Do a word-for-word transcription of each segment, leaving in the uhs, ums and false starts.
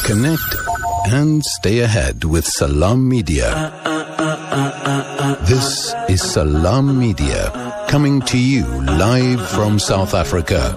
Connect and stay ahead with Salam Media. This is Salam Media, coming to you live from South Africa.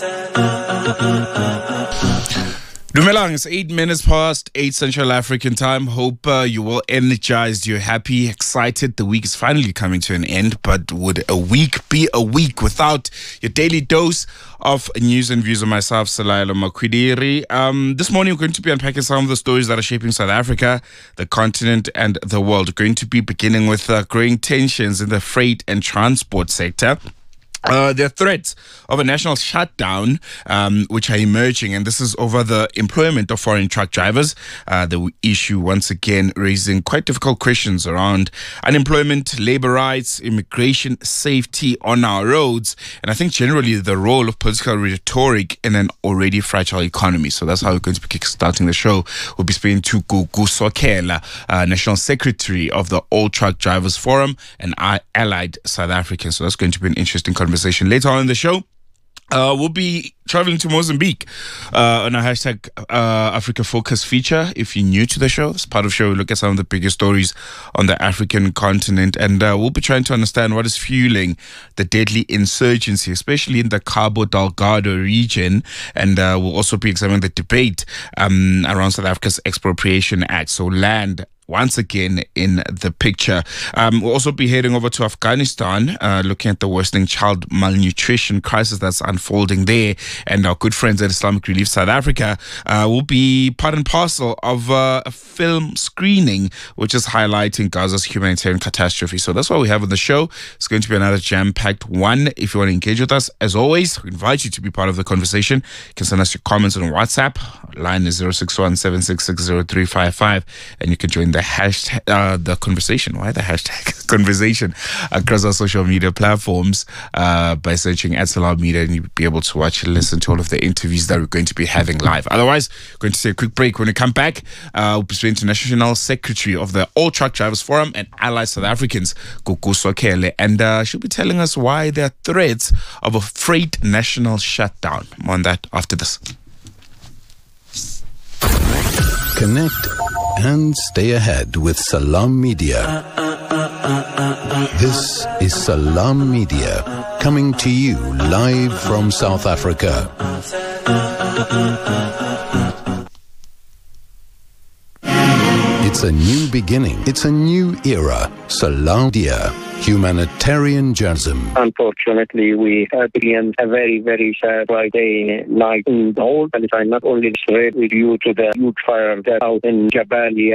Dumelang, it's eight minutes past eight Central African time. Hope uh, you all energized, you're happy, excited. The week is finally coming to an end, but would a week be a week without your daily dose of news and views on myself, Salailo Makwidiri? Um, this morning we're going to be unpacking some of the stories that are shaping South Africa, the continent and the world. We're going to be beginning with uh, growing tensions in the freight and transport sector. Uh, there are threats of a national shutdown, um, which are emerging, and this is over the employment of foreign truck drivers. Uh, the issue, once again, raising quite difficult questions around unemployment, labor rights, immigration, safety on our roads, and I think generally the role of political rhetoric in an already fragile economy. So that's how we're going to be kickstarting the show. We'll be speaking to Gugu Sokela, uh, National Secretary of the All Truck Drivers Forum and Allied South Africans. So that's going to be an interesting conversation. Later on in the show, uh, we'll be traveling to Mozambique uh, on a hashtag uh, Africa Focus feature. If you're new to the show, it's part of the show. We look at some of the biggest stories on the African continent, and uh, we'll be trying to understand what is fueling the deadly insurgency, especially in the Cabo Delgado region. And uh, we'll also be examining the debate um, around South Africa's Expropriation Act. So land once again in the picture. Um, we'll also be heading over to Afghanistan, uh, looking at the worsening child malnutrition crisis that's unfolding there. And our good friends at Islamic Relief South Africa uh, will be part and parcel of uh, a film screening, which is highlighting Gaza's humanitarian catastrophe. So that's what we have on the show. It's going to be another jam-packed one. If you want to engage with us, as always, we invite you to be part of the conversation. You can send us your comments on WhatsApp. Line is zero six one, seven six six, zero three five five, and you can join the hashtag, uh, the conversation. Why the hashtag conversation across our social media platforms uh, by searching at Salam Media, and you'll be able to watch and listen to all of the interviews that we're going to be having live. Otherwise, we're going to take a quick break. When we come back, uh, we'll be speaking to National Secretary of the All Truck Drivers Forum and Allied South Africans, Gugu Sokela, and uh, she'll be telling us why there are threats of a freight national shutdown. More on that after this. Connect and stay ahead with Salam Media. This is Salam Media, coming to you live from South Africa. It's a new beginning. It's a new era. Salam Media, humanitarian journalism. Unfortunately, we experienced a very, very sad Friday night in the whole Palestine. Not only Israel, due to the huge fire that out in Jabalia.